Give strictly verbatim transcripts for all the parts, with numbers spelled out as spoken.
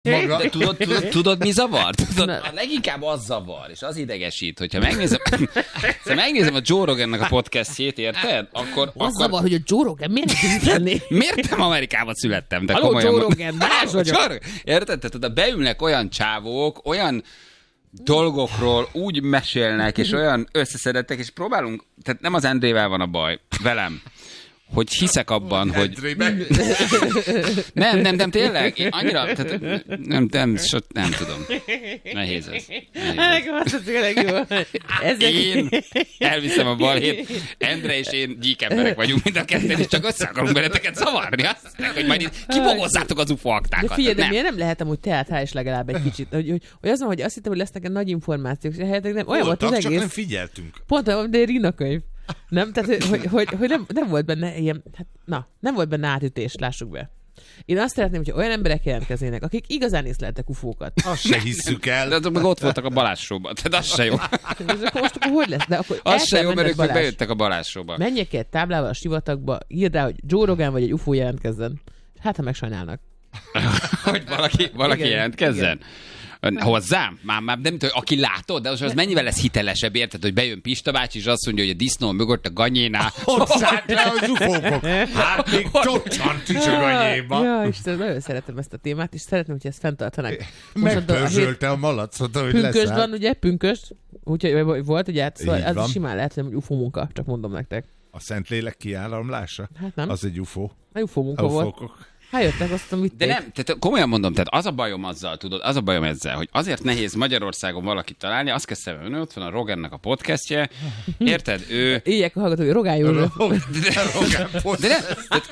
Maga... De tudod, tudod, tudod, mi zavar? Tudod, a leginkább az zavar, és az idegesít, hogyha megnézem, szóval megnézem a Joe Rogannak a podcastjét, érted? Akkor, az akkor... zavar, hogy a Joe Rogan miért nem Miért nem Amerikában születtem? De Halló, Joe Rogan, más vagyok. Érted? Tehát oda beülnek olyan csávók, olyan dolgokról úgy mesélnek, és olyan összeszedettek, és próbálunk, tehát nem az Andrével van a baj, velem, hogy hiszek abban, hogy... Nem, nem, nem, tényleg. Én annyira... Tehát, nem, nem, so, nem tudom. Nehéz ez. Nekem az tényleg jó. Ezek... Én elviszem a balhét. Endre és én gyík emberek vagyunk mind a ketten, és csak össze akarunk benneteket zavarni. Azt mondják, hogy majd itt kibogozzátok az ufó aktákat. De figyelj, de miért nem lehet amúgy teátrális legalább egy kicsit? Hogy, hogy, hogy azon, hogy azt hittem, hogy lesznek nagy információk, és helyetleg nem. Olyan volt az egész. Csak nem figyeltünk. Pont, de Rina könyv. Nem, tehát, hogy, hogy, hogy nem, nem volt benne ilyen, hát, na, nem volt benne átütés, lássuk be. Én azt szeretném, hogy olyan emberek jelentkeznének, akik igazán észleltek ufókat. Azt se hisszük el. De azok meg ott voltak a Balázs show-ban, tehát az se jó. Most akkor hogy lesz? De akkor az se jó, mert ők meg bejöttek a Balázs show-ba. Menjek egy táblával a sivatagba, írd rá, hogy Joe Rogan vagy egy ufó jelentkezzen. Hát, ha megsajnálnak. Hogy valaki, valaki igen, jelentkezzen? Igen. Hozzám? Már, már nem tudom, aki látod, de az, az mennyivel lesz hitelesebb, érted, hogy bejön Pista bácsi, és azt mondja, hogy a disznó mögött a ganyénál. Ott szállt le az ufókok. Hát még csocsant is a ganyéba. Ja, Isten, nagyon szeretem ezt a témát, és szeretném, hogy ezt fenntartanák. Megpörzsölte a malacot, hogy leszállt. Pünkösd van, ugye? Pünkösd. Úgyhogy volt, ugye, hát, szóval az is simán lehet, hogy ufó munka, csak mondom nektek. A Szentlélek kiáramlása? Hát nem. Az egy ufó. A ufó munka volt. Hát jöttek, azt tudom, de nem, tehát komolyan mondom, tehát az a bajom azzal, tudod, az a bajom ezzel, hogy azért nehéz Magyarországon valakit találni, azt kezdtem, hogy ott van a Rogannak a podcastje, érted, ő... Éjjel a hallgató, hogy Rogán József. Rogán podcast. De nem,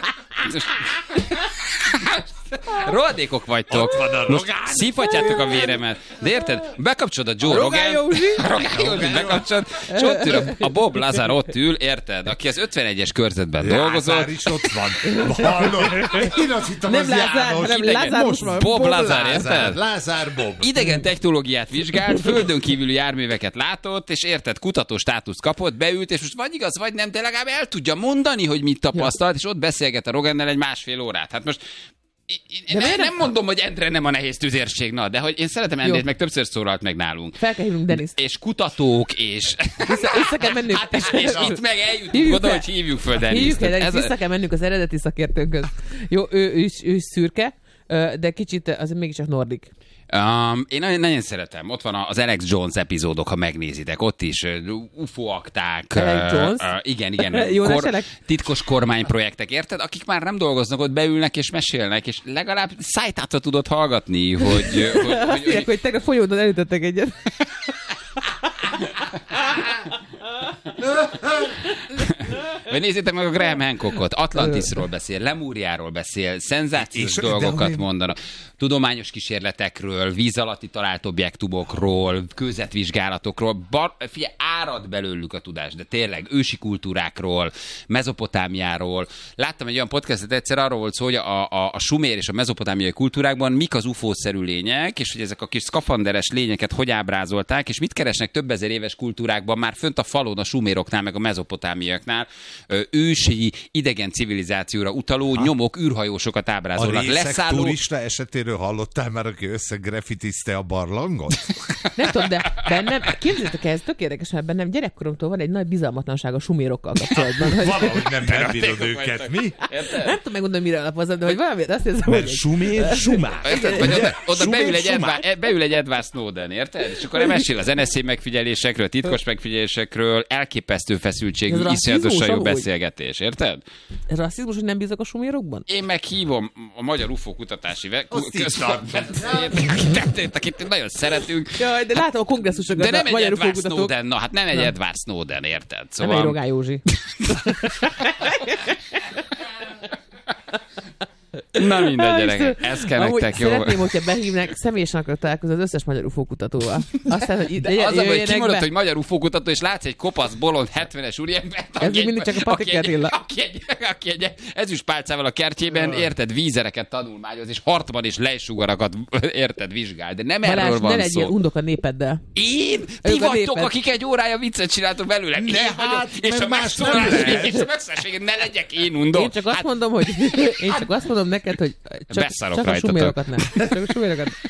rohadékok vagytok. Most szívhatjátok a véremet. De érted? Bekapcsolod a Joe Rogan. Rogán Józsi bekapcsolod. És ott ül a, a Bob Lazar ott ül, érted? Aki az ötvenegyes körzetben dolgozott. Lázár is ott van. Hallod? Én azt hittem, nem az Lázár, János. hanem Lázár most van. Bob, Bob Lazar, érted? Lázár Bob. Idegen technológiát vizsgált, földön kívüli járműveket látott, és érted, kutató státuszt kapott, beült, és most vagy igaz, vagy nem, de legalább el tudja mondani, hogy mit tapasztalt, és ott beszélget a Rogannel egy másfél órát. Hát most Én nem, nem mondom, hogy Endre nem a nehéz tüzérség, na, de hogy én szeretem Endrét, meg többször szólalt meg nálunk. Fel kell hívnunk Deniszt. És kutatók, és... Vissza, vissza kell mennünk. Hát és, és itt meg eljutunk oda, hogy hívjuk föl Deniszt. Hívjuk fel Deniszt, vissza kell mennünk az eredeti szakértőnkhöz. Jó, ő, ő, is, ő is szürke, de kicsit azért mégiscsak nordik. Um, én nagyon, nagyon szeretem. Ott van az Alex Jones epizódok, ha megnézitek. Ott is uh, ufó akták. Alex uh, Jones? Uh, igen, igen. Kor, titkos kormányprojektek, érted? Akik már nem dolgoznak, ott beülnek és mesélnek, és legalább szájtátva tudod hallgatni, hogy... hogy, hogy, hogy, hogy, hogy tegnap folyódon elütöttek egyet. Vagy nézzétek meg a Graham Hancockot, Atlantisról beszél, Lemúriáról beszél, szenzációs dolgokat mondanak, tudományos kísérletekről, víz alatti talált objektumokról, kőzetvizsgálatokról, bar, figyelj, árad belőlük a tudás, de tényleg ősi kultúrákról, Mezopotámiáról. Láttam egy olyan podcastet egyszer, arról volt szó, hogy a, a, a sumér és a mezopotámiai kultúrákban mik az ufószerű lények, és hogy ezek a kis szkafanderes lényeket hogy ábrázolták, és mit keresnek több ezer éves kultúrákban már fönt a falon a suméroknál, meg a mezopotámiaknál ősi idegen civilizációra utaló ha. nyomok, űrhajósokat ábrázolnak. A részek Leszálló... turista esetéről hallottál már, aki összegrafitizte a barlangot? Nem tudom, de bennem, képzeljétek el, ez tök érdekes, mert bennem gyerekkoromtól van egy nagy bizalmatlanság a sumérokkal kapcsolatban. Hogy... Valahogy nem, nem bírod őket, mi? Érted? Nem tudom megmondani, mire alapozom, de hogy valamiért azt érzem, mert hogy... sumér, sumár. Érted? Vagy oda, oda beül, egy Edward, beül egy Edward Snowden, érted? És akkor mesél az en es zé megfigyelésekről, titkos megfigyelésekről, elképesztő feszültségű, iszonyatosan jó beszélgetés, érted? Ez rasszizmus, hogy nem bízok a sumérokban? Én meghívom a Magyar ufó kutatási központot, akit nagyon szeretünk. Jaj, de látom a kongresszusokat, de nem a Magyar egy Edward ufó Snowden, na hát nem egy Edward Snowden, érted? Szóval... Nem egy Rogán Józsi. Na mindegy, gyerekek, ez kell amúgy nektek, jó? Szeretném, hogyha behívnak, személyesen akarok találkozni az összes magyar ufókutatóval. Aztán, hogy ide, de az a, hogy kimondod, be. hogy magyar ufókutató, és látsz egy kopasz, bolond, hetvenes úriembert, ez még mindig csak a Patrik Attila. Aki egy, aki egy ezüstpálcával a kertjében, érted, vízereket tanulmányoz, és hartban is lejsugarakat, érted, vizsgál. De nem Balázs, erről van szó. Ne legyél undok a népeddel. Én? Ti vagytok, akik egy órája viccet csináltok belőle. Én hát, és a megszólás végén, és a megszólás végén ne legyek én undok. Én csak azt mondom, hogy én csak azt mondom neked, neked, hogy csak, Beszarok csak a rajtatok. sumérokat nem. Csak a sumérokat